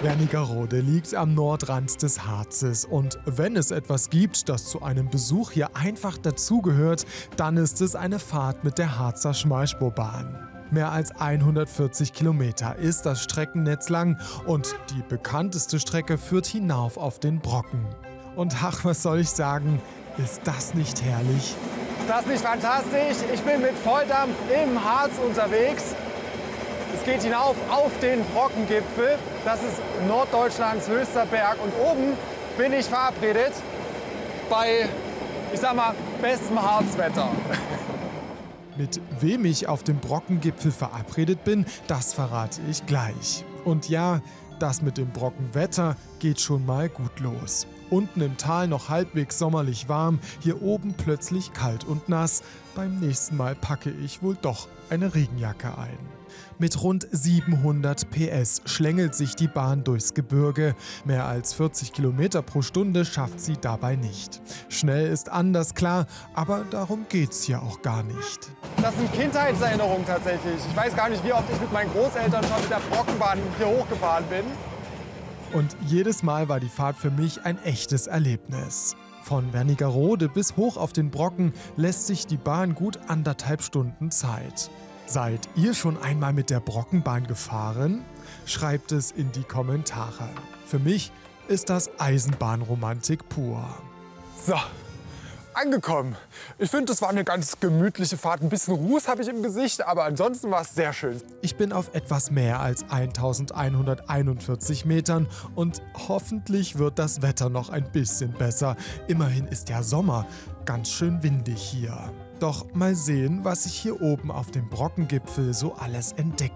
Wernigerode liegt am Nordrand des Harzes und wenn es etwas gibt, das zu einem Besuch hier einfach dazugehört, dann ist es eine Fahrt mit der Harzer Schmalspurbahn. Mehr als 140 Kilometer ist das Streckennetz lang und die bekannteste Strecke führt hinauf auf den Brocken. Und ach, was soll ich sagen, ist das nicht herrlich? Ist das nicht fantastisch? Ich bin mit Volldampf im Harz unterwegs. Es geht hinauf auf den Brockengipfel. Das ist Norddeutschlands höchster Berg. Und oben bin ich verabredet bei, ich sag mal, bestem Harzwetter. Mit wem ich auf dem Brockengipfel verabredet bin, das verrate ich gleich. Und ja, das mit dem Brockenwetter geht schon mal gut los. Unten im Tal noch halbwegs sommerlich warm, hier oben plötzlich kalt und nass. Beim nächsten Mal packe ich wohl doch eine Regenjacke ein. Mit rund 700 PS schlängelt sich die Bahn durchs Gebirge. Mehr als 40 Kilometer pro Stunde schafft sie dabei nicht. Schnell ist anders, klar, aber darum geht's hier auch gar nicht. Das sind Kindheitserinnerungen tatsächlich. Ich weiß gar nicht, wie oft ich mit meinen Großeltern schon mit der Brockenbahn hier hochgefahren bin. Und jedes Mal war die Fahrt für mich ein echtes Erlebnis. Von Wernigerode bis hoch auf den Brocken lässt sich die Bahn gut 1,5 Stunden Zeit. Seid ihr schon einmal mit der Brockenbahn gefahren? Schreibt es in die Kommentare. Für mich ist das Eisenbahnromantik pur. So, angekommen. Ich finde, das war eine ganz gemütliche Fahrt. Ein bisschen Ruß habe ich im Gesicht, aber ansonsten war es sehr schön. Ich bin auf etwas mehr als 1141 Metern und hoffentlich wird das Wetter noch ein bisschen besser. Immerhin ist ja Sommer, ganz schön windig hier. Doch mal sehen, was ich hier oben auf dem Brockengipfel so alles entdecke.